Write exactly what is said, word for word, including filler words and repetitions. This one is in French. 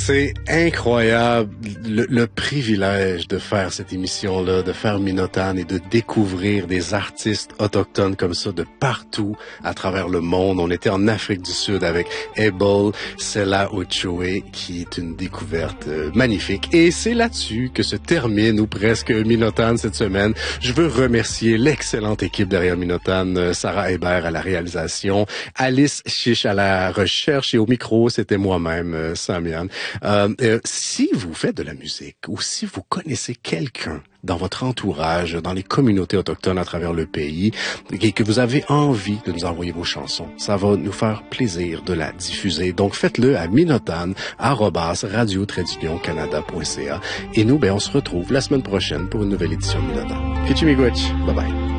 C'est incroyable le, le privilège de faire cette émission-là, de faire Minotane et de découvrir des artistes autochtones comme ça de partout à travers le monde. On était en Afrique du Sud avec Abel Sela Ochoe, qui est une découverte euh, magnifique. Et c'est là-dessus que se termine ou presque Minotane cette semaine. Je veux remercier l'excellente équipe derrière Minotane, euh, Sarah Hébert à la réalisation, Alice Chiche à la recherche et au micro, c'était moi-même, euh, Samian. Euh, euh, si vous faites de la musique ou si vous connaissez quelqu'un dans votre entourage, dans les communautés autochtones à travers le pays, et que vous avez envie de nous envoyer vos chansons, ça va nous faire plaisir de la diffuser. Donc faites-le à minotane arobase radio traduction canada point c a et nous, ben, on se retrouve la semaine prochaine pour une nouvelle édition de Minotane. Kichimigwech, bye bye.